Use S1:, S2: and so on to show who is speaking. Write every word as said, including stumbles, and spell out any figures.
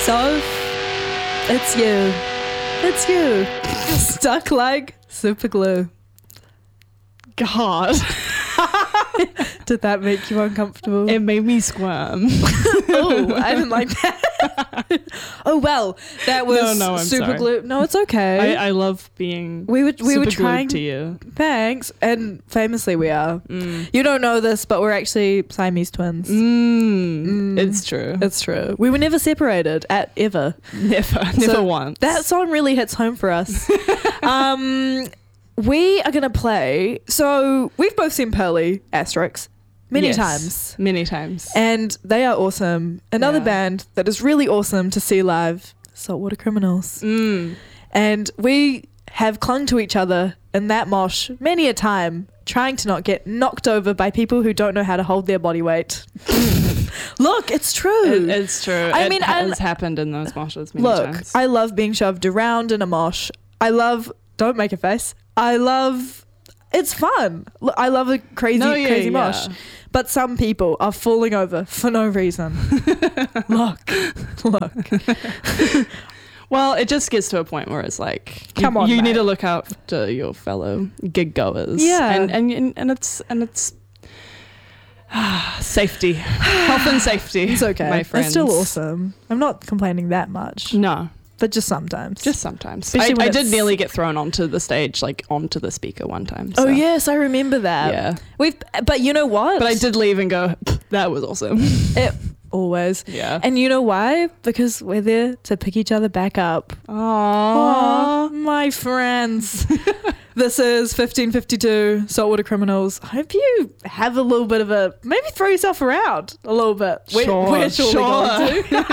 S1: So, it's you. It's you. Stuck like super glue.
S2: God.
S1: Did that make you uncomfortable?
S2: It made me squirm.
S1: Oh, I didn't like that. Oh, well, that was
S2: No, no, I'm
S1: super
S2: sorry.
S1: glue. No, it's okay.
S2: I, I love being
S1: we were, we
S2: super
S1: were
S2: glued
S1: trying
S2: to you.
S1: Thanks. And famously we are.
S2: Mm.
S1: You don't know this, but we're actually Siamese twins.
S2: Mm.
S1: Mm.
S2: It's true.
S1: It's true. We were never separated at ever.
S2: Never, never
S1: So
S2: once.
S1: That song really hits home for us. um, we are going to play. So we've both seen Pearly Asterix many
S2: Yes,
S1: times.
S2: Many times.
S1: And they are awesome. Another
S2: Yeah.
S1: band that is really awesome to see live, Saltwater Criminals.
S2: Mm.
S1: And we have clung to each other in that mosh many a time, trying to not get knocked over by people who don't know how to hold their body weight. Look, it's true.
S2: It, it's true.
S1: I
S2: it
S1: mean,
S2: has
S1: I-
S2: happened in those moshes many
S1: Look,
S2: times.
S1: I love being shoved around in a mosh. I love, don't make a face. I love, it's fun. L- I love a crazy,
S2: No, yeah,
S1: crazy
S2: yeah.
S1: mosh. But some people are falling over for no reason. Look, look.
S2: Well, it just gets to a point where it's like you,
S1: Come on,
S2: you
S1: mate.
S2: need to look out to your fellow gig goers.
S1: Yeah.
S2: and and and it's and it's safety, health and safety.
S1: It's okay.
S2: my friends.
S1: It's still awesome. I'm not complaining that much,
S2: No,
S1: but just sometimes.
S2: just sometimes.
S1: Especially
S2: I,
S1: when
S2: I did
S1: it's-
S2: nearly get thrown onto the stage, like onto the speaker one time.
S1: Oh
S2: so.
S1: yes, I remember that.
S2: Yeah.
S1: We've, but you know what?
S2: But I did leave and go, that was awesome.
S1: It, always.
S2: Yeah.
S1: And you know why? Because we're there to pick each other back up.
S2: Aww.
S1: Aw, my friends. This is fifteen fifty-two Saltwater Criminals. I hope you have a little bit of a, maybe throw yourself around a little bit. We're-
S2: Sure,
S1: we're surely
S2: sure.
S1: going to.